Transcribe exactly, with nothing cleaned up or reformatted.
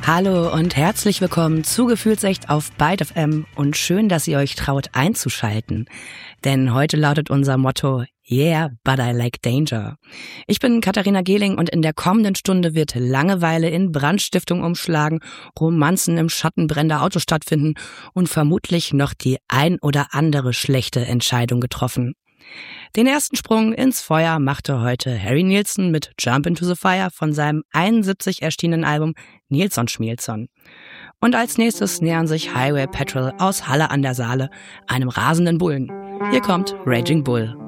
Hallo und herzlich willkommen zu Gefühlsecht auf Byte F M und schön, dass ihr euch traut einzuschalten. Denn heute lautet unser Motto Yeah, but I like danger. Ich bin Katharina Gehling und in der kommenden Stunde wird Langeweile in Brandstiftung umschlagen, Romanzen im Schatten brennender Autos stattfinden und vermutlich noch die ein oder andere schlechte Entscheidung getroffen. Den ersten Sprung ins Feuer machte heute Harry Nilsson mit Jump into the Fire von seinem einundsiebzig erschienenen Album Nilsson Schmielson. Und als nächstes nähern sich Highway Patrol aus Halle an der Saale einem rasenden Bullen. Hier kommt Raging Bull.